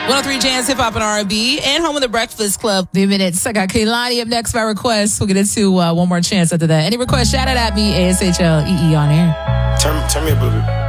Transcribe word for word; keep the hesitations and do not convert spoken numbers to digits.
one oh three Jams, Hip Hop and R and B, and home of the Breakfast Club. Three minutes. I got Kehlani up next by request. We'll get into uh, one more chance after that. Any requests, shout it at me, A S H L E E on air. Turn, turn me up a little bit.